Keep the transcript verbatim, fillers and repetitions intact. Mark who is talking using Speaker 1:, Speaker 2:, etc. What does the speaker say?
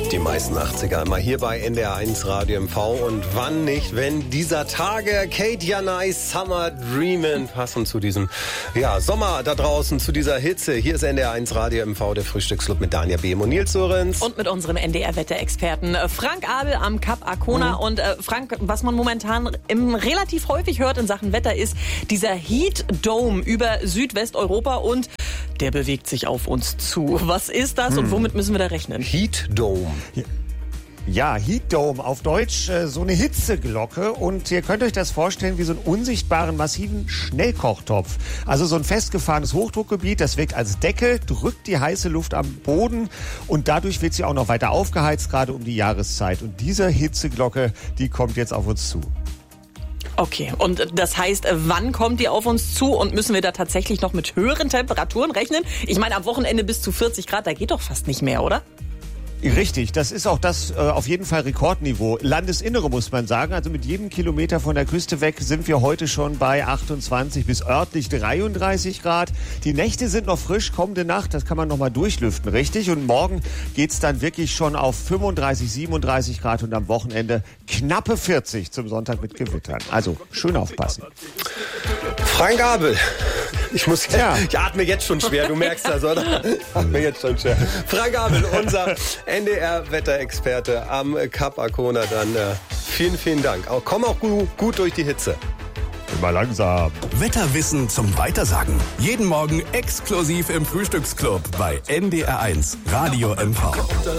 Speaker 1: Die meisten achtziger immer hier bei N D R eins Radio M V. Und wann nicht, wenn dieser Tage Kate Janai Summer Dreamin' passend zu diesem ja, Sommer da draußen, zu dieser Hitze. Hier ist N D R eins Radio M V, der Frühstücksclub mit Danja Behm und Nils Sörensen.
Speaker 2: Und mit unserem N D R-Wetterexperten Frank Abel am Kap Arkona. Mhm. Und äh, Frank, was man momentan im, relativ häufig hört in Sachen Wetter ist dieser Heat Dome über Südwesteuropa und der bewegt sich auf uns zu. Was ist das hm. und womit müssen wir da rechnen?
Speaker 1: Heat Dome.
Speaker 3: Ja. Ja, Heat Dome, auf Deutsch äh, so eine Hitzeglocke, und ihr könnt euch das vorstellen wie so einen unsichtbaren, massiven Schnellkochtopf. Also so ein festgefahrenes Hochdruckgebiet, das wirkt als Deckel, drückt die heiße Luft am Boden und dadurch wird sie auch noch weiter aufgeheizt, gerade um die Jahreszeit. Und diese Hitzeglocke, die kommt jetzt auf uns zu.
Speaker 2: Okay, und das heißt, wann kommt die auf uns zu und müssen wir da tatsächlich noch mit höheren Temperaturen rechnen? Ich meine, am Wochenende bis zu vierzig Grad, da geht doch fast nicht mehr, oder?
Speaker 3: Richtig, das ist auch das äh, auf jeden Fall Rekordniveau. Landesinnere muss man sagen, also mit jedem Kilometer von der Küste weg sind wir heute schon bei achtundzwanzig bis örtlich dreiunddreißig Grad. Die Nächte sind noch frisch, kommende Nacht, das kann man noch mal durchlüften, richtig? Und morgen geht's dann wirklich schon auf fünfunddreißig, siebenunddreißig Grad und am Wochenende knappe vierzig zum Sonntag mit Gewittern. Also schön aufpassen.
Speaker 1: Frank Abel. Ich muss, ja. ich atme jetzt schon schwer, du merkst das, oder? Ich atme jetzt schon schwer. Frank Abel, unser N D R-Wetterexperte am Kap Arkona. Dann äh, vielen, vielen Dank. Auch, komm auch gut, gut durch die Hitze.
Speaker 3: Immer langsam.
Speaker 4: Wetterwissen zum Weitersagen. Jeden Morgen exklusiv im Frühstücksclub bei N D R eins Radio M V.